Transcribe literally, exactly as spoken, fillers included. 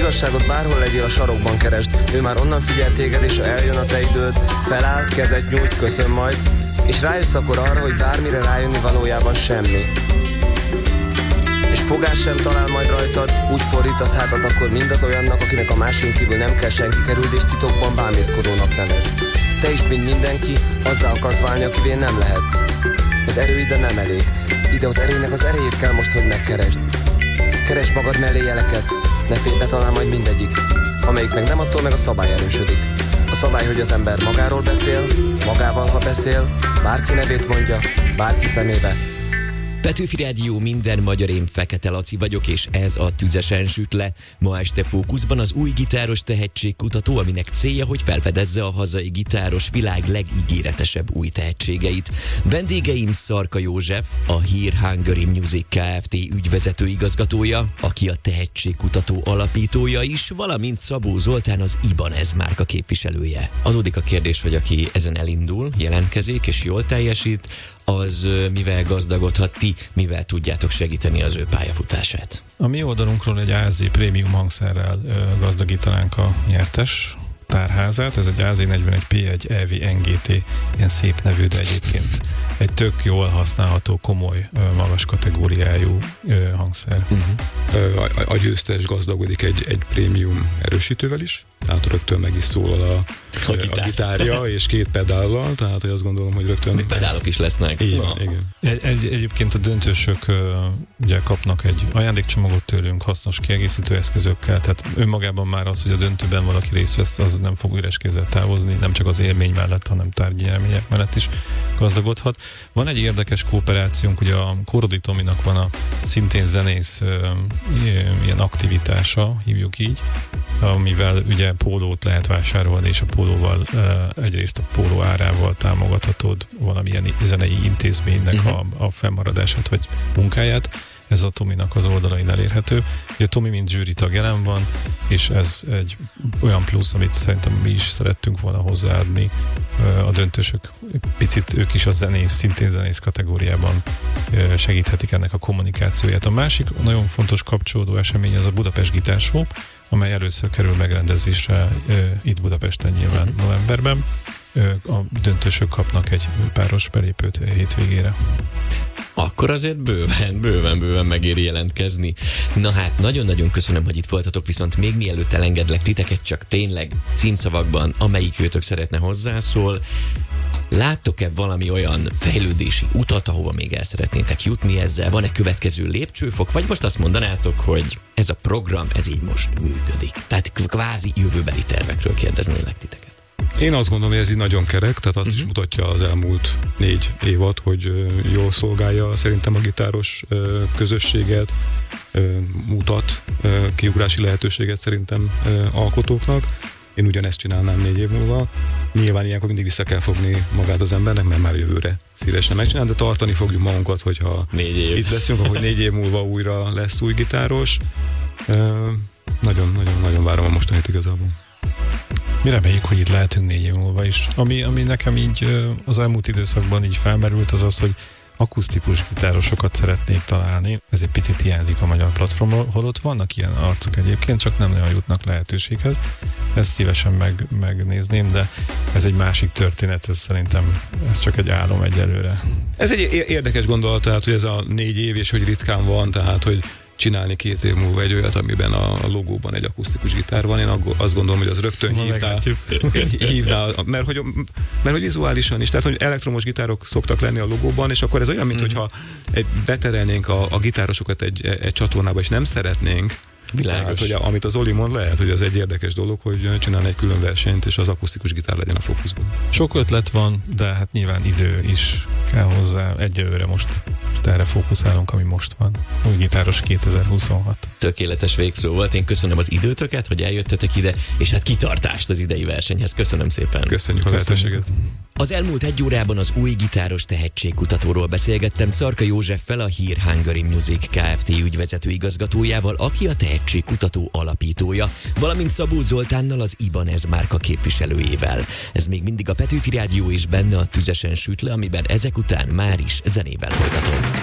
igazságot bárhol legyél, a sarokban keresd. Ő már onnan figyel téged, és ha eljön a te időd, feláll, kezet nyújt, köszön majd, és rájössz akkor arra, hogy bármire rájönni valójában semmi. És fogás sem talál majd rajtad, úgy fordítasz hátat akkor mindaz olyannak, akinek a másik kívül nem kell senki, kerüld, és titokban bámészkodónak nevezd. Te is, mint mindenki, azzá akarsz válni, akivé nem lehetsz. Az erő ide nem elég. Ide az erőnek az erejét kell most, hogy megkeresd. Keresd magad mellé jeleket, ne félj be, talán majd mindegyik. Amelyik meg nem, attól meg a szabály erősödik. A szabály, hogy az ember magáról beszél, magával, ha beszél, bárki nevét mondja, bárki szemébe. Petőfi Rádió, minden magyar, én Fekete Laci vagyok, és ez a Tüzesen süt le. Ma este fókuszban az új gitáros tehetségkutató, aminek célja, hogy felfedezze a hazai gitáros világ legígéretesebb új tehetségeit. Vendégeim Szarka József, a Here Hungary Music Kft. Ügyvezető igazgatója, aki a tehetségkutató alapítója is, valamint Szabó Zoltán, az Ibanez márka képviselője. Adódik a kérdés, hogy aki ezen elindul, jelentkezik és jól teljesít, az mivel gazdagodhat, ti mivel tudjátok segíteni az ő pályafutását? A mi oldalunkról egy á zé prémium hangszerrel ö, gazdagítanánk a nyertes tárházát. Ez egy á zé negyvenegy pé egy é vé en gé té, ilyen szép nevű, de egyébként egy tök jól használható, komoly, ö, magas kategóriájú ö, hangszer. Uh-huh. A, a győztes gazdagodik egy, egy prémium erősítővel is, tehát rögtön meg is szólal a, a, a gitárja, és két pedállal, tehát hogy azt gondolom, hogy rögtön... Még pedálok is lesznek. Igen, igen. Egy, egy, egyébként a döntősök uh, ugye kapnak egy ajándékcsomagot tőlünk, hasznos kiegészítő eszközökkel, tehát önmagában már az, hogy a döntőben valaki részt vesz, az nem fog üres kézzel távozni, nem csak az élmény mellett, hanem tárgyi nyeremények mellett is gazdagodhat. Van egy érdekes kooperációnk, ugye a Korodi Tominak van a szintén zenész uh, ilyen aktivitása, hívjuk így, amivel ugye pólót lehet vásárolni, és a pólóval uh, egyrészt a póló árával támogathatod valamilyen zenei intézménynek uh-huh. a, a fennmaradását vagy munkáját. Ez a Tominak az oldalain elérhető. Ugye Tomi mint zsűri tag jelen van, és ez egy olyan plusz, amit szerintem mi is szerettünk volna hozzáadni. A döntősök picit ők is a zenész, szintén zenész kategóriában segíthetik ennek a kommunikációját. A másik nagyon fontos kapcsolódó esemény az a Budapest Guitar Show, amely először kerül megrendezésre itt Budapesten nyilván uh-huh. novemberben. A döntősök kapnak egy páros belépőt hétvégére. Akkor azért bőven, bőven, bőven megéri jelentkezni. Na hát, nagyon-nagyon köszönöm, hogy itt voltatok, viszont még mielőtt elengedlek titeket, csak tényleg címszavakban, amelyik őtök szeretne hozzászól, láttok-e valami olyan fejlődési utat, ahova még el szeretnétek jutni ezzel? Van-e következő lépcsőfok? Vagy most azt mondanátok, hogy ez a program, ez így most működik? Tehát kvázi jövőbeli tervekről kérdeznélek titeket. Én azt gondolom, hogy ez így nagyon kerek, tehát azt uh-huh. is mutatja az elmúlt négy évad, hogy jól szolgálja szerintem a gitáros közösséget, mutat kiugrási lehetőséget szerintem alkotóknak. Én ugyanezt csinálnám négy év múlva. Nyilván ilyenkor mindig vissza kell fogni magát az embernek, mert már jövőre szívesen megcsinálni, de tartani fogjuk magunkat, hogyha itt leszünk, akkor négy év múlva újra lesz új gitáros. Nagyon-nagyon-nagyon várom a mostanit igazából. Mi reméljük, hogy itt lehetünk négy év múlva is. Ami, ami nekem így az elmúlt időszakban így felmerült, az az, hogy akusztikus gitárosokat szeretnék találni. Ez egy picit hiányzik a magyar platformon, holott vannak ilyen arcok egyébként, csak nem nagyon jutnak lehetőséghez. Ezt szívesen meg, megnézném, de ez egy másik történet, ez szerintem ez csak egy álom egyelőre. Ez egy érdekes gondolat, tehát, hogy ez a négy év, és hogy ritkán van, tehát, hogy csinálni két év múlva egy olyat, amiben a logóban egy akusztikus gitár van. Én azt gondolom, hogy az rögtön hívnál, hívnál mert, hogy, mert hogy vizuálisan is, tehát hogy elektromos gitárok szoktak lenni a logóban, és akkor ez olyan, mint hogyha egy, beterelnénk a, a gitárosokat egy, egy csatornába, és nem szeretnénk. Tehát, hogy a, amit az Oli mond, lehet, hogy az egy érdekes dolog, hogy csinálni egy külön versenyt, és az akusztikus gitár legyen a fókuszban. Sok ötlet van, de hát nyilván idő is kell hozzá. Egyelőre most erre fókuszálunk, ami most van. Új gitáros kétezer-huszonhat. Tökéletes végszó volt. Én köszönöm az időtöket, hogy eljöttetek ide, és hát kitartást az idei versenyhez. Köszönöm szépen. Köszönjük a lehetőséget. Az elmúlt egy órában az új gitáros tehetségkutatóról beszélgettem Szarka Józseffel, a Here Hungary Music Kft. Ügyvezető igazgatójával, aki a tehetségkutató alapítója, valamint Szabó Zoltánnal, az Ibanez márka képviselőjével. Ez még mindig a Petőfi Rádió, és benne a Tüzesen süt le, amiben ezek után már is zenével folytatom.